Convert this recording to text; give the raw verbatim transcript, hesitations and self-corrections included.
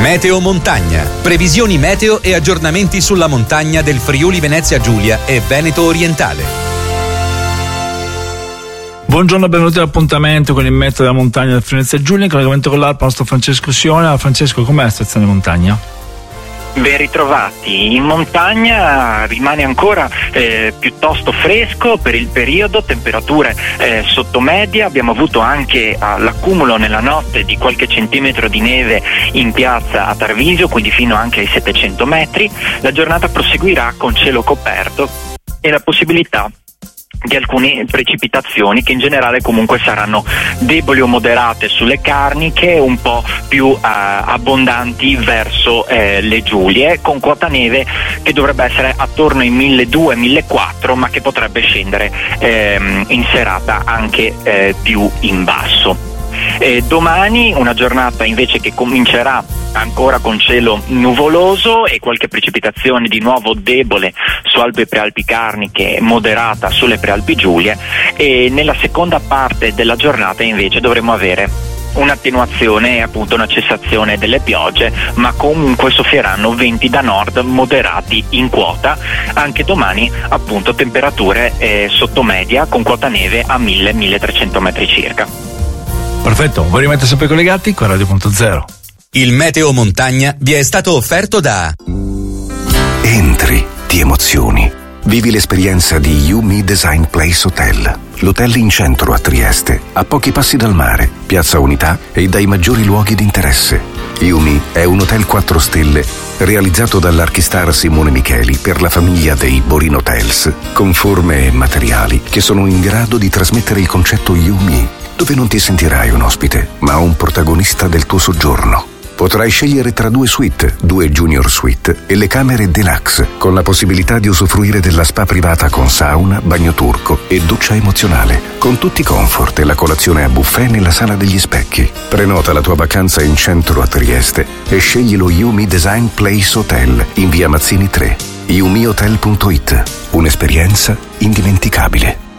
Meteo Montagna. Previsioni meteo e aggiornamenti sulla montagna del Friuli Venezia Giulia e Veneto Orientale. Buongiorno, benvenuti all'appuntamento con il meteo della montagna del Friuli Venezia Giulia, in collegamento con l'Alpa, nostro Francesco Sione. Francesco, com'è la situazione in montagna? Ben ritrovati. In montagna rimane ancora eh, piuttosto fresco per il periodo, temperature eh, sotto media. Abbiamo avuto anche eh, l'accumulo nella notte di qualche centimetro di neve in piazza a Tarvisio, quindi fino anche ai settecento metri. La giornata proseguirà con cielo coperto e la possibilità di alcune precipitazioni che in generale comunque saranno deboli o moderate sulle Carniche, un po' più eh, abbondanti verso eh, le Giulie, con quota neve che dovrebbe essere attorno ai milleduecento millequattrocento, ma che potrebbe scendere ehm, in serata anche eh, più in basso. Eh, domani una giornata invece che comincerà ancora con cielo nuvoloso e qualche precipitazione di nuovo debole su Alpi e Prealpi Carniche, moderata sulle Prealpi Giulie, e nella seconda parte della giornata invece dovremo avere un'attenuazione e appunto una cessazione delle piogge, ma comunque soffieranno venti da nord moderati in quota. Anche domani appunto temperature eh, sotto media con quota neve a mille milletrecento metri circa. Perfetto, voi rimanete sempre collegati con Radio Punto Zero. Il Meteo Montagna vi è stato offerto da Entri, ti emozioni. Vivi l'esperienza di Yumi Design Place Hotel, l'hotel in centro a Trieste, a pochi passi dal mare, Piazza Unità e dai maggiori luoghi di interesse. Yumi è un hotel quattro stelle realizzato dall'archistar Simone Micheli per la famiglia dei Borin Hotels, con forme e materiali che sono in grado di trasmettere il concetto Yumi, dove non ti sentirai un ospite, ma un protagonista del tuo soggiorno. Potrai scegliere tra due suite, due junior suite e le camere deluxe, con la possibilità di usufruire della spa privata con sauna, bagno turco e doccia emozionale, con tutti i comfort e la colazione a buffet nella sala degli specchi. Prenota la tua vacanza in centro a Trieste e scegli lo Yumi Design Place Hotel in via Mazzini tre. yumi hotel punto it. Un'esperienza indimenticabile.